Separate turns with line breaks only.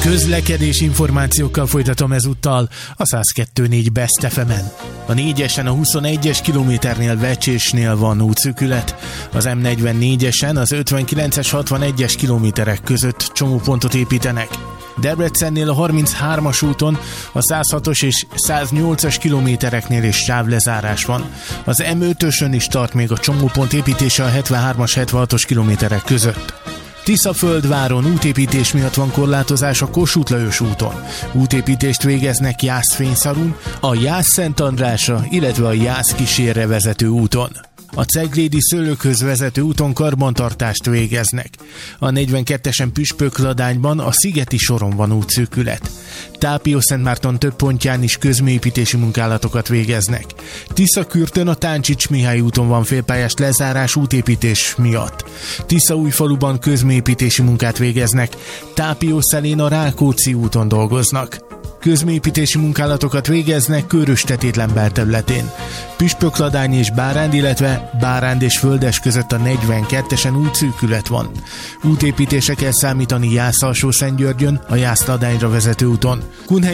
Közlekedés információkkal folytatom ezúttal a 102.4 Best FM-en. A 4-esen a 21-es kilométernél Vecsésnél van útszűkület, az M44-esen az 59-es 61-es kilométerek között csomópontot építenek. Debrecennél a 33-as úton a 106-os és 108-as kilométereknél is sávlezárás van. Az M5-ösön is tart még a csomópont építése a 73-as 76-os kilométerek között. Tiszaföldváron útépítés miatt van korlátozás a Kossuth Lajos úton. Útépítést végeznek Jász-Fényszarun, a Jász-Szent Andrásra, illetve a Jász-Kísérre vezető úton. A Ceglédi Szőlőkhöz vezető úton karbantartást végeznek. A 42-esen Püspökladányban a Szigeti soron van útszűkület. Tápiószentmárton több pontján is közműépítési munkálatokat végeznek. Tiszakürtön a Táncsics Mihály úton van félpályás lezárás útépítés miatt. Tiszaújfaluban közműépítési munkát végeznek. Tápiószelén a Rákóczi úton dolgoznak. Közműépítési munkálatokat végeznek Köröstetét belterületén. Püspökladány és Báránd, illetve Báránd és Földes között a 42-esen útszűkület van. Útépítésre kell számítani Jász-Alsó-Szentgyörgyön, a Jász-Ladányra vezető úton.